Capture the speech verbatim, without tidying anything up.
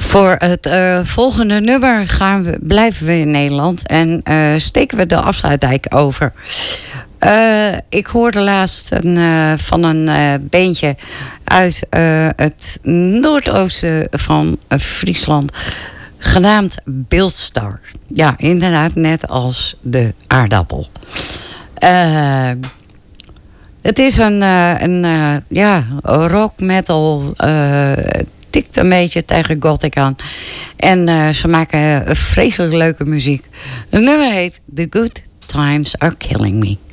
Voor het uh, volgende nummer gaan we, blijven we in Nederland en uh, steken we de afsluitdijk over. Uh, ik hoorde laatst een, uh, van een uh, beentje uit uh, het noordoosten van uh, Friesland, genaamd Bildstar. Ja, inderdaad, net als de aardappel. Uh, het is een, uh, een uh, ja, rock metal. Uh, tikt een beetje tegen gothic aan. En uh, ze maken vreselijk leuke muziek. Het nummer heet The Good Times Are Killing Me.